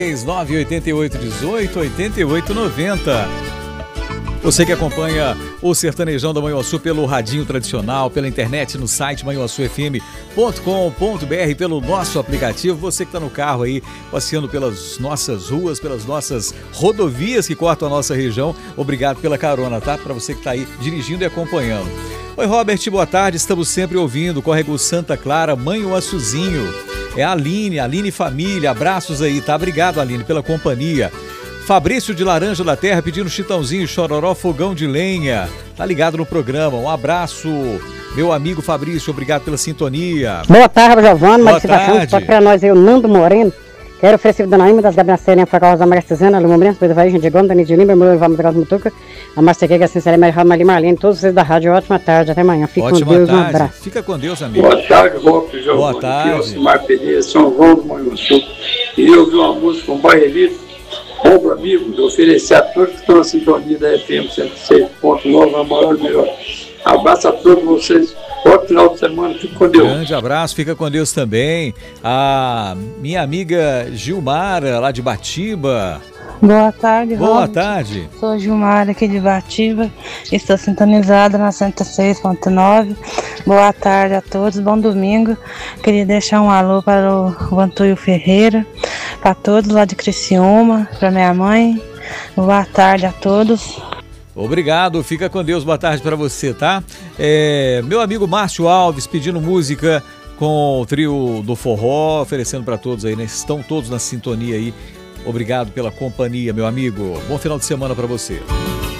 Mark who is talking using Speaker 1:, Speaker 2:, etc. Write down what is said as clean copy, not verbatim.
Speaker 1: 988188890. Você que acompanha o Sertanejão da Manhuaçu pelo radinho tradicional, pela internet no site manhuaçufm.com.br, pelo nosso aplicativo, você que está no carro aí, passeando pelas nossas ruas, pelas nossas rodovias que cortam a nossa região, obrigado pela carona, tá? Para você que está aí dirigindo e acompanhando. Oi, Robert, boa tarde, estamos sempre ouvindo, Córrego Santa Clara, Manhuaçuzinho. É a Aline Família, abraços aí, tá? Obrigado, Aline, pela companhia. Fabrício de Laranja da Terra pedindo chitãozinho, chororó, fogão de lenha. Tá ligado no programa. Um abraço, meu amigo Fabrício. Obrigado pela sintonia.
Speaker 2: Boa tarde, Giovana.
Speaker 1: Boa tarde.
Speaker 2: Só para nós aí, o Nando Moreno. Quero oferecer o Dona Ima das Gabrinas Serinha, Fracal Rosa Marcesana, Luma Branco, Pedro Vai, Gente Gomes, Dani de Lima, Muro, Vamos Graus Mutuca, a Marcequega, Sinceramente, Ramali Marlene, todos vocês da rádio. Ótima tarde, até amanhã. Fique com Deus, um abraço.
Speaker 1: Fica com Deus, amigo.
Speaker 3: Boa tarde, Robert, Giovana.
Speaker 1: Boa tarde.
Speaker 3: Alcimar Pereira, São João do Manhuaçu. Queria ouvir uma música com Bairrelito. Ombro amigo, de oferecer a todos que estão na sintonia da FM 106.9, a maior e melhor. Abraço a todos vocês. Bom final de semana, fique com Deus.
Speaker 1: Grande abraço, fica com Deus também. A minha amiga Gilmara, lá de Batiba.
Speaker 4: Boa tarde,
Speaker 1: Boa
Speaker 4: Robert.
Speaker 1: tarde.
Speaker 4: Sou Gilmara aqui de Batiba. Estou sintonizada na 106.9. Boa tarde a todos, bom domingo. Queria deixar um alô para o Antônio Ferreira, para todos lá de Criciúma, para minha mãe. Boa tarde a todos.
Speaker 1: Obrigado, fica com Deus, boa tarde para você, tá? Meu amigo Márcio Alves pedindo música com o trio do forró, oferecendo para todos aí, né? Estão todos na sintonia aí. Obrigado pela companhia, meu amigo. Bom final de semana para você.